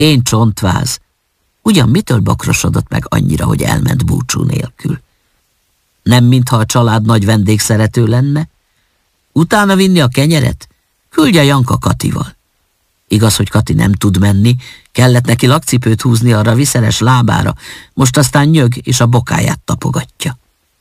Én csontváz. Ugyan mitől bakrosodott meg annyira, hogy elment búcsú nélkül? Nem mintha a család nagy vendégszerető lenne? Utána vinni a kenyeret? Küldje Janka Katival. Igaz, hogy Kati nem tud menni, kellett neki lakcipőt húzni arra viszeres lábára, most aztán nyög és a bokáját tapogatja.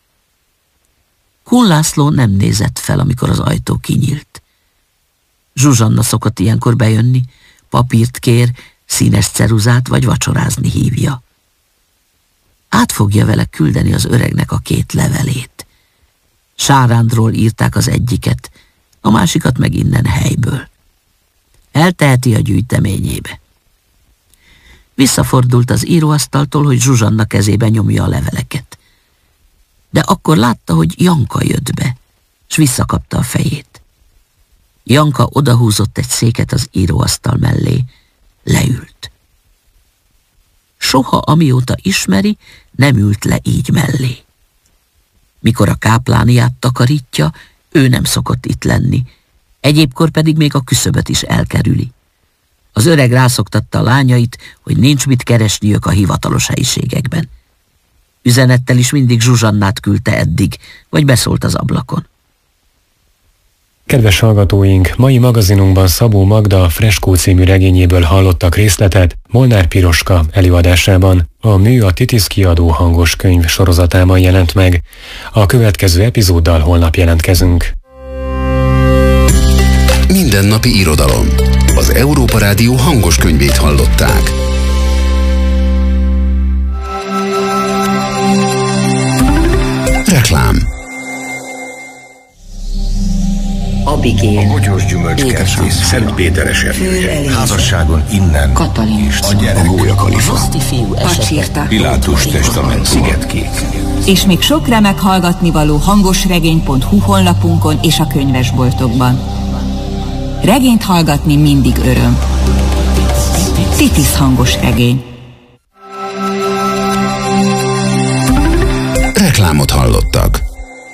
Kun László nem nézett fel, amikor az ajtó kinyílt. Zsuzsanna szokott ilyenkor bejönni, papírt kér, színes ceruzát vagy vacsorázni hívja. Át fogja vele küldeni az öregnek a 2 levelét. Sárándról írták az egyiket, a másikat meg innen helyből. Elteheti a gyűjteményébe. Visszafordult az íróasztaltól, hogy Zsuzsanna kezébe nyomja a leveleket. De akkor látta, hogy Janka jött be, s visszakapta a fejét. Janka odahúzott egy széket az íróasztal mellé, leült. Soha, amióta ismeri, nem ült le így mellé. Mikor a káplániát takarítja, ő nem szokott itt lenni, egyébkor pedig még a küszöböt is elkerüli. Az öreg rászoktatta a lányait, hogy nincs mit keresniük a hivatalos helyiségekben. Üzenettel is mindig Zsuzsannát küldte eddig, vagy beszólt az ablakon. Kedves hallgatóink, mai magazinunkban Szabó Magda Freskó című regényéből hallottak részletet Molnár Piroska előadásában. A mű a Titisz kiadó hangos könyv sorozatában jelent meg. A következő epizóddal holnap jelentkezünk. Mindennapi irodalom. Az Európa Rádió hangos könyvét hallották. Reklám. Abigail, a Bogyós Gyümölcskertész, Szent Péter esernyője, házasságon innen, Katalin, a gyerek, a Gólya Kalifa, Pacsirta, Pilátus testament, Szigetkék. És még sok remek hallgatnivaló hangosregény.hu honlapunkon és a könyvesboltokban. Regényt hallgatni mindig öröm. Titisz hangos regény. Reklámot hallottak.